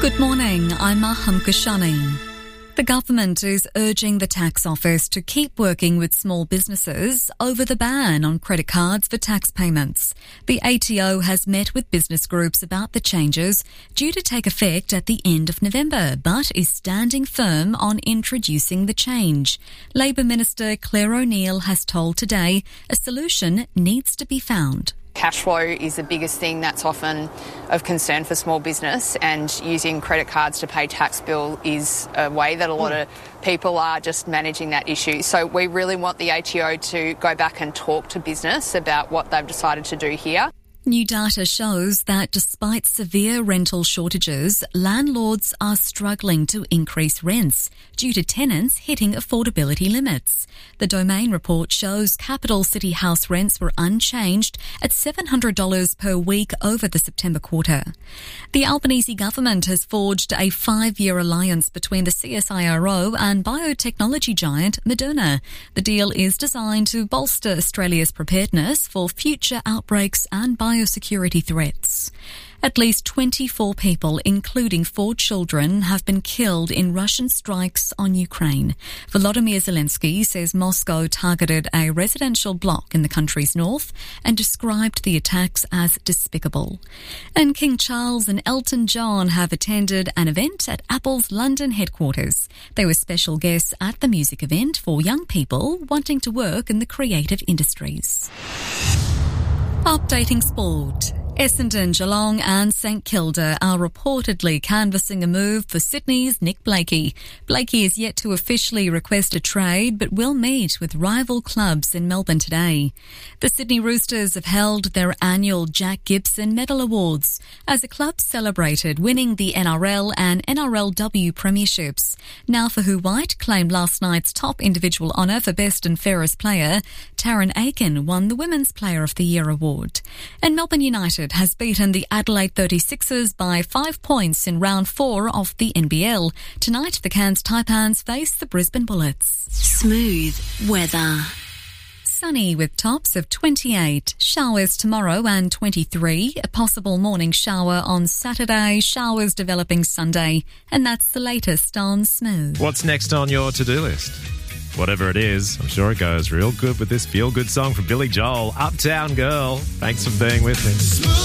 Good morning, I'm Maham Kashani. The government is urging the tax office to keep working with small businesses over the ban on credit cards for tax payments. The ATO has met with business groups about the changes due to take effect at the end of November, but is standing firm on introducing the change. Labor Minister Claire O'Neil has told Today a solution needs to be found. Cash flow is the biggest thing that's often of concern for small business, and using credit cards to pay tax bill is a way that a lot of people are just managing that issue. So we really want the ATO to go back and talk to business about what they've decided to do here. New data shows that despite severe rental shortages, landlords are struggling to increase rents due to tenants hitting affordability limits. The Domain report shows capital city house rents were unchanged at $700 per week over the September quarter. The Albanese government has forged a 5-year alliance between the CSIRO and biotechnology giant Moderna. The deal is designed to bolster Australia's preparedness for future outbreaks and biosecurity threats. At least 24 people, including 4 children, have been killed in Russian strikes on Ukraine. Volodymyr Zelensky says Moscow targeted a residential block in the country's north and described the attacks as despicable. And King Charles and Elton John have attended an event at Apple's London headquarters. They were special guests at the music event for young people wanting to work in the creative industries. Updating sport. Essendon, Geelong and St Kilda are reportedly canvassing a move for Sydney's Nick Blakey. Blakey is yet to officially request a trade but will meet with rival clubs in Melbourne today. The Sydney Roosters have held their annual Jack Gibson Medal Awards as the club celebrated winning the NRL and NRLW premierships. Naufahu White claimed last night's top individual honour for best and fairest player. Taryn Aiken won the Women's Player of the Year award. And Melbourne United has beaten the Adelaide 36ers by 5 points in round 4 of the NBL. Tonight, the Cairns Taipans face the Brisbane Bullets. Smooth weather. Sunny with tops of 28, showers tomorrow and 23, a possible morning shower on Saturday, showers developing Sunday, and that's the latest on Smooth. What's next on your to-do list? Whatever it is, I'm sure it goes real good with this feel-good song from Billy Joel, Uptown Girl. Thanks for being with me.